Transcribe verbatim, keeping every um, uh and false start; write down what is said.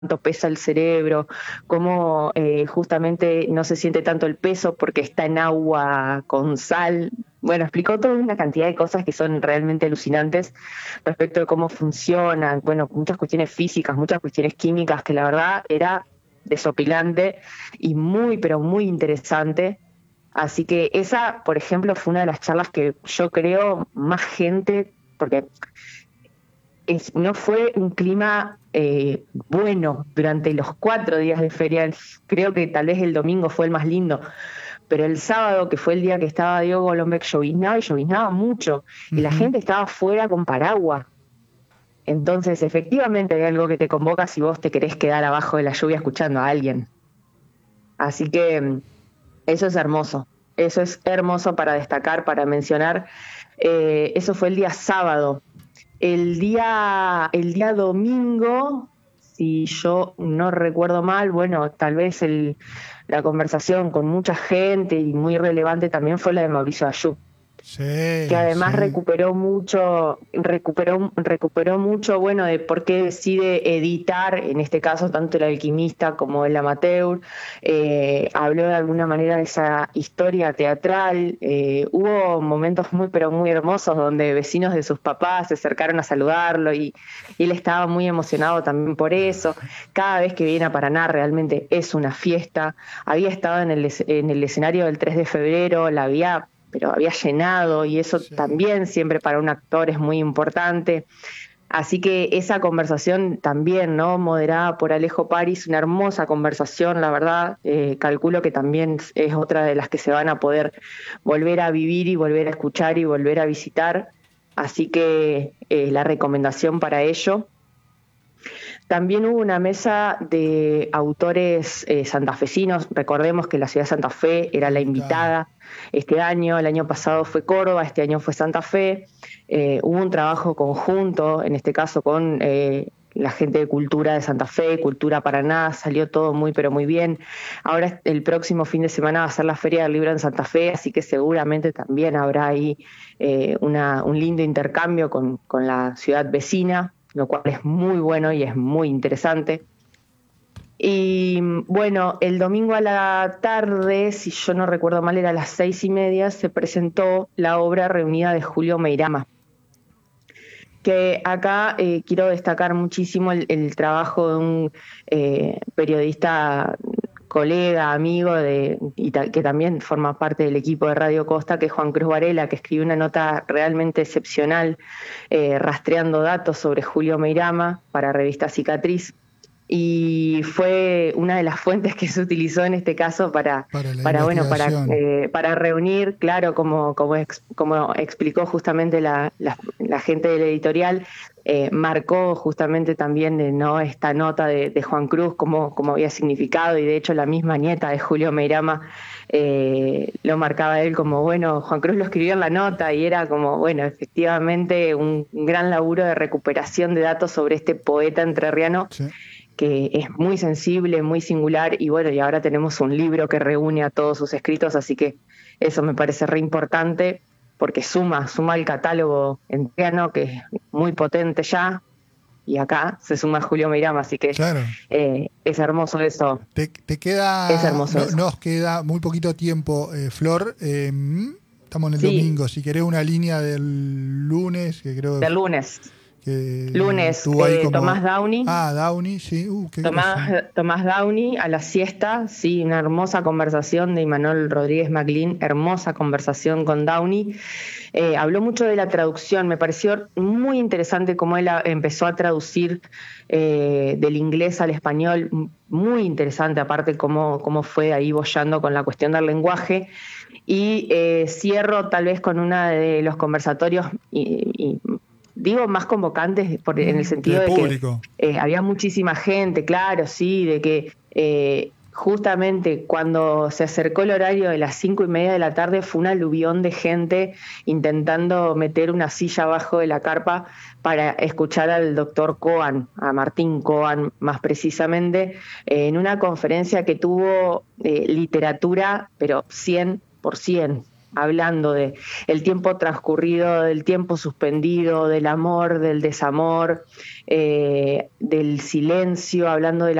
cuánto pesa el cerebro, cómo eh, justamente no se siente tanto el peso porque está en agua con sal. Bueno, explicó toda una cantidad de cosas que son realmente alucinantes respecto de cómo funcionan, bueno, muchas cuestiones físicas, muchas cuestiones químicas, que la verdad era desopilante y muy, pero muy interesante. Así que esa, por ejemplo, fue una de las charlas que yo creo más gente, porque es, no fue un clima eh, bueno durante los cuatro días de feria. Creo que tal vez el domingo fue el más lindo, pero el sábado, que fue el día que estaba Diego Golombek, lloviznaba y lloviznaba mucho, y la Ujú. gente estaba afuera con paraguas. Entonces, efectivamente hay algo que te convoca si vos te querés quedar abajo de la lluvia escuchando a alguien. Así que mm, eso es hermoso, eso es hermoso para destacar, para mencionar. Eh, eso fue el día sábado. El día, el día domingo, si yo no recuerdo mal, bueno, tal vez el, la conversación con mucha gente y muy relevante también fue la de Mauricio Ayub, que Sí, además sí. recuperó mucho, recuperó, recuperó mucho, bueno, de por qué decide editar, en este caso, tanto El Alquimista como El Amateur. Eh, habló de alguna manera de esa historia teatral. Eh, hubo momentos muy, pero muy hermosos donde vecinos de sus papás se acercaron a saludarlo y, y él estaba muy emocionado también por eso. Cada vez que viene a Paraná realmente es una fiesta. Había estado en el, es- en el escenario del tres de febrero, la había pero había llenado y eso Sí. también siempre para un actor es muy importante. Así que esa conversación también, ¿no? Moderada por Alejo Paris, una hermosa conversación, la verdad. Eh, calculo que también es otra de las que se van a poder volver a vivir y volver a escuchar y volver a visitar. Así que eh, la recomendación para ello. También hubo una mesa de autores eh, santafesinos. Recordemos que la ciudad de Santa Fe era la Invitada. invitada este año, el año pasado fue Córdoba, este año fue Santa Fe. Eh, hubo un trabajo conjunto, en este caso con eh, la gente de Cultura de Santa Fe, Cultura Paraná, salió todo muy pero muy bien. Ahora el próximo fin de semana va a ser la Feria del Libro en Santa Fe, así que seguramente también habrá ahí eh, una, un lindo intercambio con, con la ciudad vecina, lo cual es muy bueno y es muy interesante. Y bueno, el domingo a la tarde, si yo no recuerdo mal, era a las seis y media, se presentó la obra reunida de Julio Meirama, que acá eh, quiero destacar muchísimo el, el trabajo de un eh, periodista, colega, amigo, de, y ta, que también forma parte del equipo de Radio Costa, que es Juan Cruz Varela, que escribió una nota realmente excepcional eh, rastreando datos sobre Julio Meirama para revista Cicatriz, y fue una de las fuentes que se utilizó en este caso para, Para la para bueno, para, investigación. eh, para reunir, claro, como, como, ex, como explicó justamente la, la, la gente del editorial, eh, marcó justamente también eh, ¿no? esta nota de, de Juan Cruz, cómo, cómo había significado, y de hecho la misma nieta de Julio Meirama eh, lo marcaba él como, bueno, Juan Cruz lo escribió en la nota y era como, bueno, efectivamente un, un gran laburo de recuperación de datos sobre este poeta entrerriano Sí. que es muy sensible, muy singular, y bueno, y ahora tenemos un libro que reúne a todos sus escritos, así que eso me parece re importante porque suma, suma el catálogo entrerriano, que es muy potente ya, y acá se suma Julio Meirama, así que Claro. eh, es hermoso eso, Te, te es queda, hermoso no, eso. nos queda muy poquito tiempo, eh, Flor. Eh, estamos en el Sí, domingo. Si querés una línea del lunes, que creo del lunes. que Lunes, estuvo ahí eh, Tomás como... Downey, Ah, Downey, sí. Uh, qué groso. Tomás, Tomás Downey a la siesta, sí, una hermosa conversación de Imanol Rodríguez Maclin, hermosa conversación con Downey. Eh, habló mucho de la traducción, me pareció muy interesante cómo él a, empezó a traducir eh, del inglés al español, muy interesante, aparte cómo, cómo fue ahí boyando con la cuestión del lenguaje. Y eh, cierro tal vez con uno de los conversatorios, y, y digo más convocantes por, en el Mm, sentido de de que público. eh, había muchísima gente, claro, sí, de que eh, justamente cuando se acercó el horario de las cinco y media de la tarde fue un aluvión de gente intentando meter una silla abajo de la carpa para escuchar al doctor Coan, a Martín Coan más precisamente, eh, en una conferencia que tuvo eh, literatura, pero cien por ciento. hablando de el tiempo transcurrido, del tiempo suspendido, del amor, del desamor, eh, del silencio, hablando de la